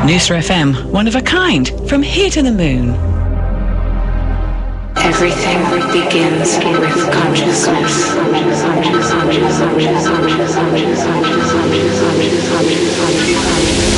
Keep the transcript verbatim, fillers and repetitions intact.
Noosa F M, one of a kind, from here to the moon. Everything begins with consciousness. Conscious, conscious, conscious, conscious, conscious, conscious, conscious, conscious, conscious, conscious, conscious, conscious.